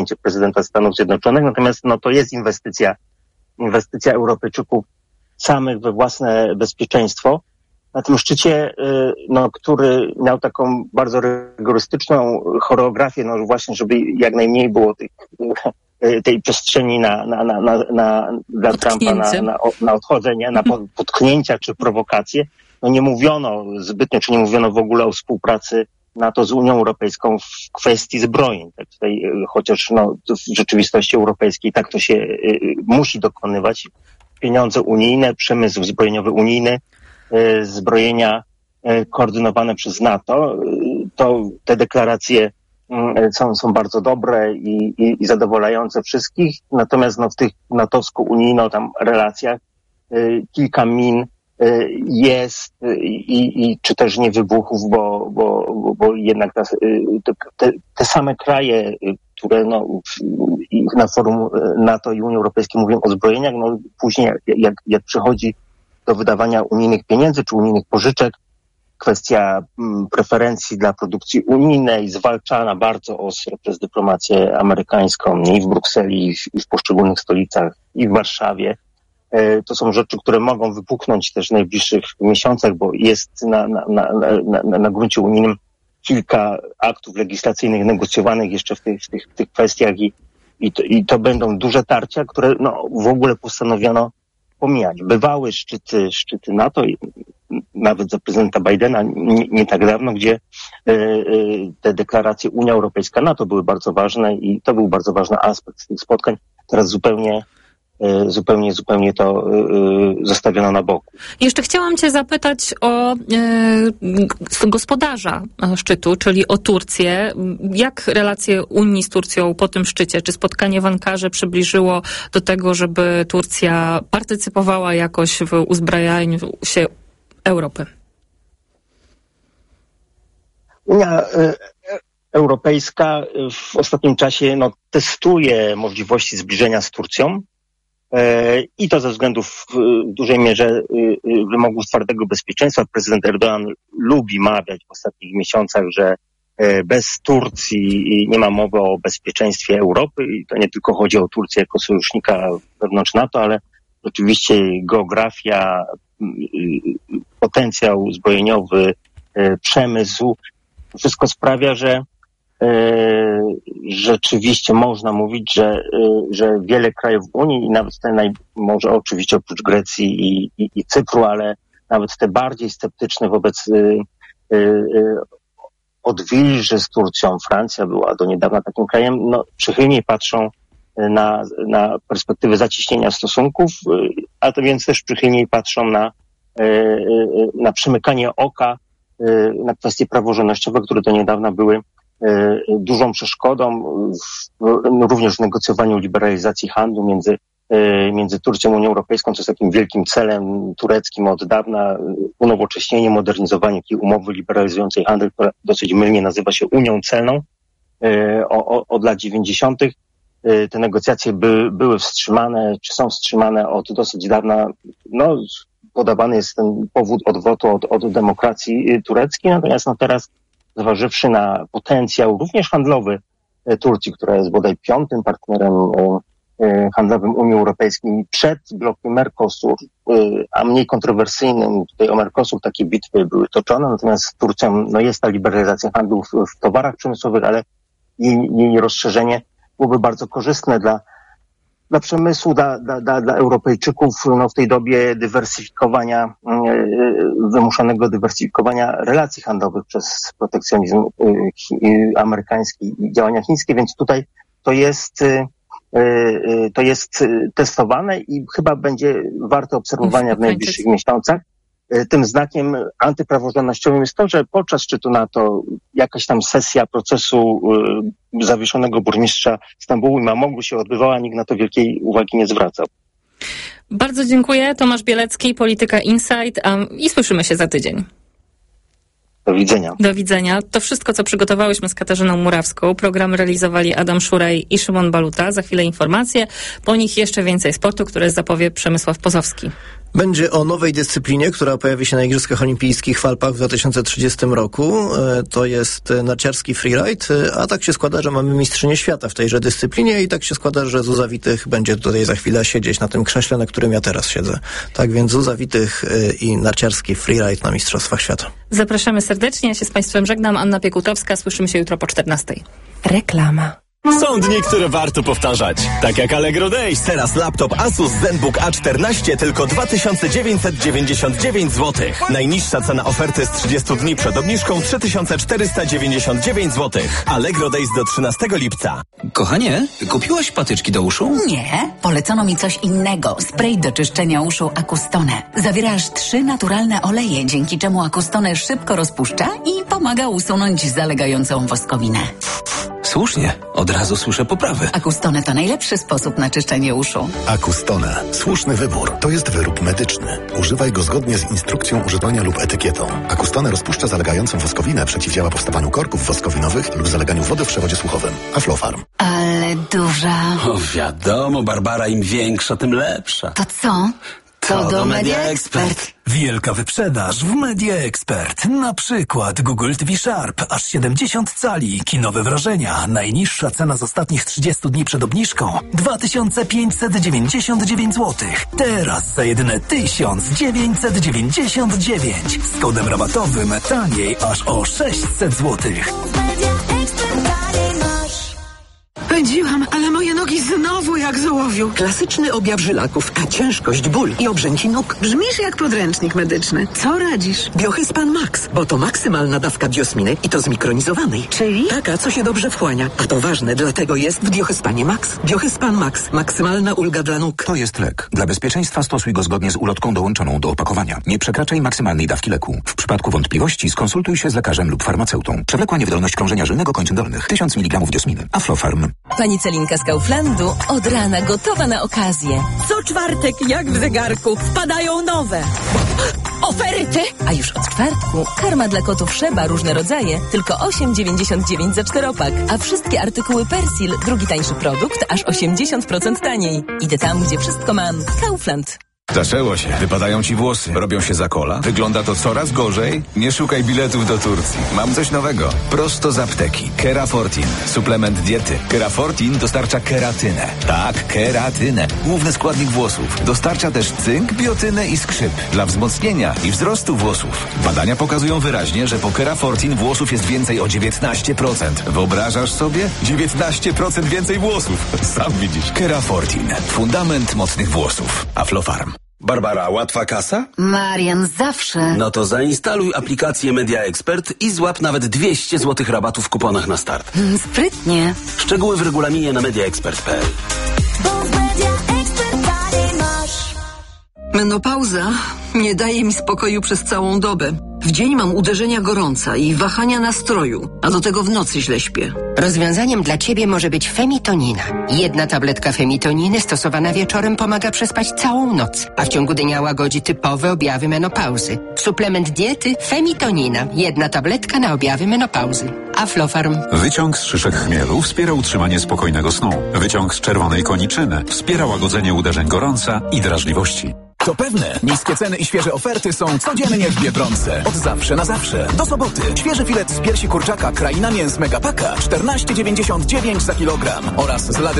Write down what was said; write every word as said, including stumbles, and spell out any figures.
przyjęcie prezydenta Stanów Zjednoczonych, natomiast no, to jest inwestycja, inwestycja Europejczyków samych we własne bezpieczeństwo. Na tym szczycie, no, który miał taką bardzo rygorystyczną choreografię, no właśnie, żeby jak najmniej było tych, tej przestrzeni na, na, na, na, na, dla Trumpa na, na, na odchodzenie, na potknięcia czy prowokacje. No nie mówiono zbytnio, czy nie mówiono w ogóle o współpracy NATO z Unią Europejską w kwestii zbrojeń. Tak tutaj, chociaż no, w rzeczywistości europejskiej tak to się y, musi dokonywać. Pieniądze unijne, przemysł zbrojeniowy unijny, y, zbrojenia y, koordynowane przez NATO, y, to te deklaracje y, są, są bardzo dobre i, i, i zadowalające wszystkich. Natomiast no, w tych natowsko-unijno tam relacjach y, kilka min jest i, i czy też nie wybuchów, bo, bo, bo jednak ta, te, te same kraje, które no, na forum NATO i Unii Europejskiej mówią o zbrojeniach, no później jak, jak przychodzi do wydawania unijnych pieniędzy czy unijnych pożyczek, kwestia preferencji dla produkcji unijnej zwalczana bardzo ostro przez dyplomację amerykańską i w Brukseli, i w, i w poszczególnych stolicach, i w Warszawie. To są rzeczy, które mogą wypuknąć też w najbliższych miesiącach, bo jest na, na, na, na, na gruncie unijnym kilka aktów legislacyjnych negocjowanych jeszcze w tych, w tych, w tych kwestiach i, i, to, i to będą duże tarcia, które no, w ogóle postanowiono pomijać. Bywały szczyty, szczyty NATO, nawet za prezydenta Bidena nie, nie tak dawno, gdzie y, y, te deklaracje Unia Europejska-NATO były bardzo ważne i to był bardzo ważny aspekt tych spotkań. Teraz zupełnie Zupełnie, zupełnie to y, zostawiono na boku. Jeszcze chciałam cię zapytać o y, gospodarza szczytu, czyli o Turcję. Jak relacje Unii z Turcją po tym szczycie? Czy spotkanie w Ankarze przybliżyło do tego, żeby Turcja partycypowała jakoś w uzbrajaniu się Europy? Unia y, Europejska w ostatnim czasie no, testuje możliwości zbliżenia z Turcją. I to ze względów w dużej mierze wymogów twardego bezpieczeństwa. Prezydent Erdoğan lubi mawiać w ostatnich miesiącach, że bez Turcji nie ma mowy o bezpieczeństwie Europy i to nie tylko chodzi o Turcję jako sojusznika wewnątrz NATO, ale oczywiście geografia, potencjał zbrojeniowy, przemysł, wszystko sprawia, że rzeczywiście można mówić, że, że wiele krajów Unii i nawet te naj, może oczywiście oprócz Grecji i, i, i Cypru, ale nawet te bardziej sceptyczne wobec y, y, odwilży z Turcją, Francja była do niedawna takim krajem, no przychylniej patrzą na, na perspektywy zacieśnienia stosunków, a to więc też przychylniej patrzą na, na przymykanie oka na kwestie praworządnościowe, które do niedawna były dużą przeszkodą w, również w negocjowaniu liberalizacji handlu między, między Turcją a Unią Europejską, co jest takim wielkim celem tureckim od dawna, unowocześnienie, modernizowanie takiej umowy liberalizującej handel, która dosyć mylnie nazywa się Unią Celną o, o, od lat dziewięćdziesiątych. Te negocjacje by, były wstrzymane, czy są wstrzymane od dosyć dawna. No, podawany jest ten powód odwrotu od, od demokracji tureckiej, natomiast no teraz zważywszy na potencjał również handlowy Turcji, która jest bodaj piątym partnerem handlowym Unii Europejskiej przed blokiem Mercosur, a mniej kontrowersyjnym, tutaj o Mercosur takie bitwy były toczone, natomiast z Turcją no jest ta liberalizacja handlu w, w towarach przemysłowych, ale jej, jej rozszerzenie byłoby bardzo korzystne dla dla przemysłu, dla, dla, dla, dla Europejczyków no, w tej dobie dywersyfikowania, wymuszonego dywersyfikowania relacji handlowych przez protekcjonizm amerykański i działania chińskie, więc tutaj to jest, to jest testowane i chyba będzie warte obserwowania w najbliższych miesiącach. Tym znakiem antypraworządnościowym jest to, że podczas szczytu NATO jakaś tam sesja procesu y, zawieszonego burmistrza Stambułu i Mamogu się odbywała, nikt na to wielkiej uwagi nie zwracał. Bardzo dziękuję. Tomasz Bielecki, Polityka Insight um, i słyszymy się za tydzień. Do widzenia. Do widzenia. To wszystko, co przygotowałyśmy z Katarzyną Murawską. Program realizowali Adam Szuraj i Szymon Baluta. Za chwilę informacje. Po nich jeszcze więcej sportu, które zapowie Przemysław Pozowski. Będzie o nowej dyscyplinie, która pojawi się na Igrzyskach Olimpijskich w Alpach w dwa tysiące trzydziestym roku. To jest narciarski freeride, a tak się składa, że mamy mistrzynię świata w tejże dyscyplinie i tak się składa, że Zuza Witych będzie tutaj za chwilę siedzieć na tym krześle, na którym ja teraz siedzę. Tak więc Zuza Witych i narciarski freeride na Mistrzostwach Świata. Zapraszamy serdecznie, ja się z Państwem żegnam. Anna Piekutowska, słyszymy się jutro po czternastej. Reklama. Są dni, które warto powtarzać. Tak jak Allegro Days. Teraz laptop Asus ZenBook A czternaście tylko dwa tysiące dziewięćset dziewięćdziesiąt dziewięć złotych. Najniższa cena oferty z trzydziestu dni przed obniżką trzy tysiące czterysta dziewięćdziesiąt dziewięć złotych. Allegro Days do trzynastego lipca. Kochanie, kupiłaś patyczki do uszu? Nie, polecono mi coś innego. Spray do czyszczenia uszu Acustone. Zawiera aż trzy naturalne oleje, dzięki czemu Acustone szybko rozpuszcza i pomaga usunąć zalegającą woskowinę. Słusznie, od razu słyszę poprawy. Acustone to najlepszy sposób na czyszczenie uszu. Acustone. Słuszny wybór. To jest wyrób medyczny. Używaj go zgodnie z instrukcją używania lub etykietą. Acustone rozpuszcza zalegającą woskowinę, przeciwdziała powstawaniu korków woskowinowych lub zaleganiu wody w przewodzie słuchowym. Aflofarm. Ale duża. O, wiadomo, Barbara, im większa, tym lepsza. To co? To, to do Media Expert. Wielka wyprzedaż w Media Expert. Na przykład Google T V Sharp, aż siedemdziesiąt cali, kinowe wrażenia. Najniższa cena z ostatnich trzydziestu dni przed obniżką dwa tysiące pięćset dziewięćdziesiąt dziewięć złotych. Teraz za jedyne tysiąc dziewięćset dziewięćdziesiąt dziewięć. Z kodem rabatowym taniej aż o sześćset złotych. Pędziłam, ale moje nogi znowu jak z ołowiu. Klasyczny objaw żylaków, a ciężkość, ból i obrzęki nóg. Brzmisz jak podręcznik medyczny. Co radzisz? Biohyspan Max, bo to maksymalna dawka diosminy i to zmikronizowanej. Czyli? Taka, co się dobrze wchłania. A to ważne, dlatego jest w Biohyspanie Max. Biohyspan Max. Maksymalna ulga dla nóg. To jest lek. Dla bezpieczeństwa stosuj go zgodnie z ulotką dołączoną do opakowania. Nie przekraczaj maksymalnej dawki leku. W przypadku wątpliwości skonsultuj się z lekarzem lub farmaceutą. Przewlekła niewydolność krążenia żylnego kończyn dolnych. tysiąc miligramów diosminy. Aflofarm. Pani Celinka z Kauflandu od rana gotowa na okazję. Co czwartek, jak w zegarku, wpadają nowe oferty. A już od czwartku karma dla kotów Szeba, różne rodzaje, tylko osiem dziewięćdziesiąt dziewięć za czteropak. A wszystkie artykuły Persil, drugi tańszy produkt, aż osiemdziesiąt procent taniej. Idę tam, gdzie wszystko mam. Kaufland. Zaczęło się. Wypadają ci włosy. Robią się za kola. Wygląda to coraz gorzej. Nie szukaj biletów do Turcji. Mam coś nowego. Prosto z apteki. Kerafortin. Suplement diety. Kerafortin dostarcza keratynę. Tak, keratynę. Główny składnik włosów. Dostarcza też cynk, biotynę i skrzyp. Dla wzmocnienia i wzrostu włosów. Badania pokazują wyraźnie, że po Kerafortin włosów jest więcej o dziewiętnaście procent. Wyobrażasz sobie? dziewiętnaście procent więcej włosów. Sam widzisz. Kerafortin. Fundament mocnych włosów. Aflofarm. Barbara, łatwa kasa? Marian, zawsze. No to zainstaluj aplikację Media Expert i złap nawet dwieście złotych rabatu w kuponach na start. Hmm, sprytnie. Szczegóły w regulaminie na mediaexpert kropka p l. Menopauza nie daje mi spokoju przez całą dobę. W dzień mam uderzenia gorąca i wahania nastroju, a do tego w nocy źle śpię. Rozwiązaniem dla Ciebie może być femitonina. Jedna tabletka femitoniny stosowana wieczorem pomaga przespać całą noc, a w ciągu dnia łagodzi typowe objawy menopauzy. Suplement diety femitonina. Jedna tabletka na objawy menopauzy. Aflofarm. Wyciąg z szyszek chmielu wspiera utrzymanie spokojnego snu. Wyciąg z czerwonej koniczyny wspiera łagodzenie uderzeń gorąca i drażliwości. To pewne. Niskie ceny i świeże oferty są codziennie w Biedronce. Od zawsze na zawsze. Do soboty. Świeży filet z piersi kurczaka Kraina Mięs Megapaka czternaście dziewięćdziesiąt dziewięć za kilogram oraz z lady